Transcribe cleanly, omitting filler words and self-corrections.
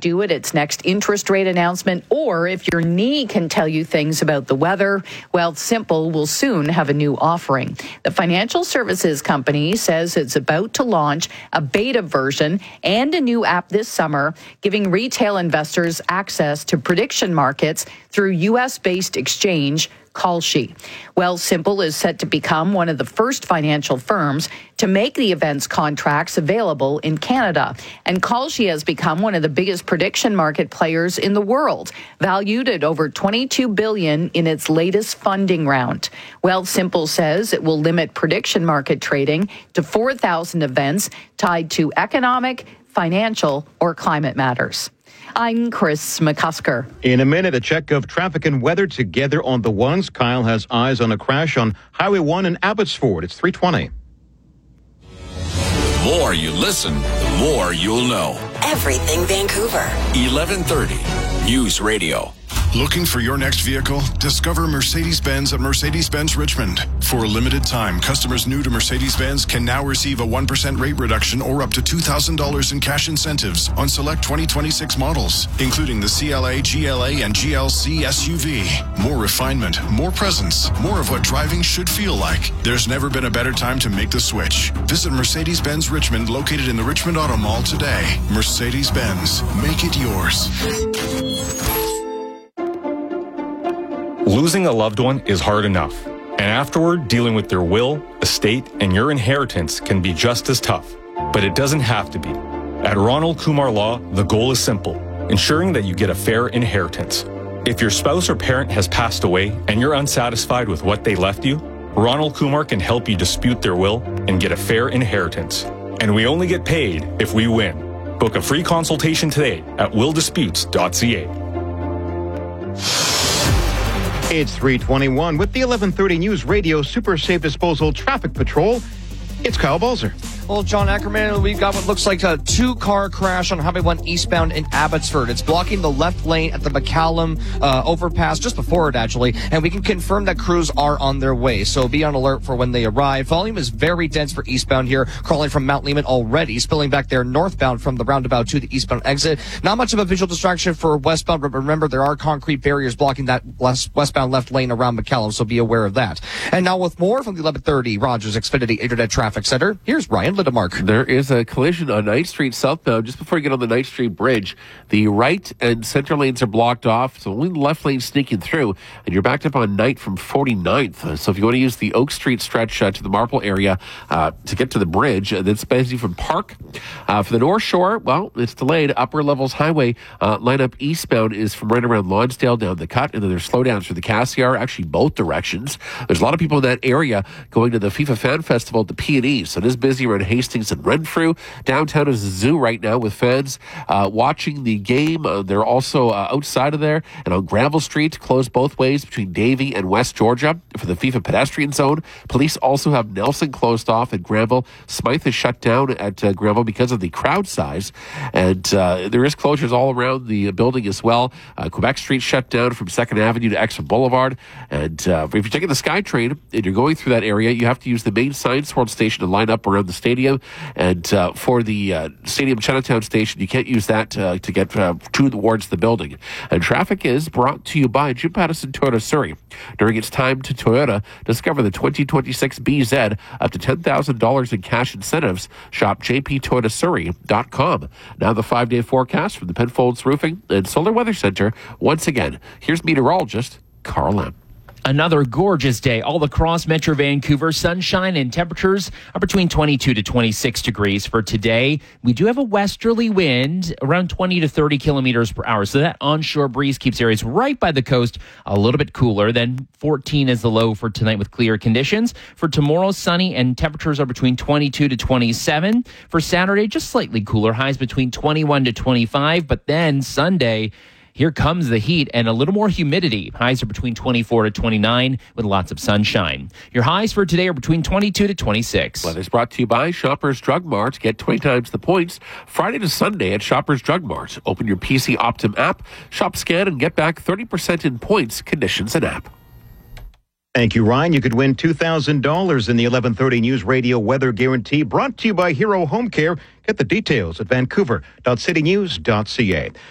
due at its next interest rate announcement, or if your knee can tell you things about the weather, Wealthsimple will soon have a new offering. The financial services company says it's about to launch a beta version and a new app this summer, giving retail investors access to prediction markets through U.S.-based exchange Kalshi. Wealthsimple is set to become one of the first financial firms to make the events contracts available in Canada. And Kalshi has become one of the biggest prediction market players in the world, valued at over $22 billion in its latest funding round. Wealthsimple says it will limit prediction market trading to 4,000 events tied to economic, financial, or climate matters. I'm Chris McCusker. In a minute, a check of traffic and weather together on the ones. Kyle has eyes on a crash on Highway 1 in Abbotsford. It's 3:20. The more you listen, the more you'll know. Everything Vancouver. 1130 News Radio. Looking for your next vehicle? Discover Mercedes-Benz at Mercedes-Benz Richmond. For a limited time, customers new to Mercedes-Benz can now receive a 1% rate reduction or up to $2,000 in cash incentives on select 2026 models, including the CLA, GLA, and GLC SUV. More refinement, more presence, more of what driving should feel like. There's never been a better time to make the switch. Visit Mercedes-Benz Richmond, located in the Richmond Auto Mall today. Mercedes-Benz. Make it yours. Losing a loved one is hard enough, and afterward, dealing with their will, estate, and your inheritance can be just as tough. But it doesn't have to be. At Ronald Kumar Law, the goal is simple: ensuring that you get a fair inheritance. If your spouse or parent has passed away and you're unsatisfied with what they left you, Ronald Kumar can help you dispute their will and get a fair inheritance. And we only get paid if we win. Book a free consultation today at willdisputes.ca. It's 3:21 with the 1130 News Radio Super Safe Disposal Traffic Patrol. It's Kyle Balzer. Well, John Ackerman, we've got what looks like a two-car crash on Highway 1 eastbound in Abbotsford. It's blocking the left lane at the McCallum overpass, just before it, actually, and we can confirm that crews are on their way, so be on alert for when they arrive. Volume is very dense for eastbound here, crawling from Mount Lehman already, spilling back there northbound from the roundabout to the eastbound exit. Not much of a visual distraction for westbound, but remember, there are concrete barriers blocking that westbound left lane around McCallum, so be aware of that. And now with more from the 1130 Rogers Xfinity Internet Traffic Center, here's Ryan Lindemark. There is a collision on Knight Street southbound just before you get on the Knight Street Bridge. The right and center lanes are blocked off, so only the left lane sneaking through, and you're backed up on Knight from 49th. So if you want to use the Oak Street stretch to the Marple area to get to the bridge, that's basically from Park. For the North Shore, well, it's delayed. Upper Levels Highway lineup eastbound is from right around Lonsdale down the cut, and then there's slowdowns through the Cassiar, actually both directions. There's a lot of people in that area going to the FIFA Fan Festival at the P&E, so it is busy around Hastings and Renfrew. Downtown is a zoo right now with fans watching the game. They're also outside of there and on Granville Street, closed both ways between Davie and West Georgia for the FIFA pedestrian zone. Police also have Nelson closed off at Granville. Smythe is shut down at Granville because of the crowd size, and there is closures all around the building as well. Quebec Street shut down from 2nd Avenue to Extra Boulevard, and if you're taking the SkyTrain and you're going through that area, you have to use the main Science World station to line up around the stadium. And for the Stadium Chinatown station, you can't use that to get towards the building. And traffic is brought to you by Jim Pattison Toyota Surrey. During its time to Toyota, discover the 2026 BZ up to $10,000 in cash incentives. Shop jptoyotasurrey.com. Now the 5-day forecast from the Penfolds Roofing and Solar Weather Center. Once again, here's meteorologist Carl M. Another gorgeous day all across Metro Vancouver. Sunshine and temperatures are between 22 to 26 degrees for today. We do have a westerly wind around 20 to 30 kilometers per hour. So that onshore breeze keeps areas right by the coast a little bit cooler. Then 14 is the low for tonight with clear conditions. For tomorrow, sunny and temperatures are between 22 to 27. For Saturday, just slightly cooler. Highs between 21 to 25. But then Sunday, here comes the heat and a little more humidity. Highs are between 24 to 29 with lots of sunshine. Your highs for today are between 22 to 26. Weather's brought to you by Shoppers Drug Mart. Get 20 times the points Friday to Sunday at Shoppers Drug Mart. Open your PC Optim app, shop, scan, and get back 30% in points, conditions, and app. Thank you, Ryan. You could win $2,000 in the 1130 News Radio Weather Guarantee, brought to you by Hero Home Care. Get the details at vancouver.citynews.ca.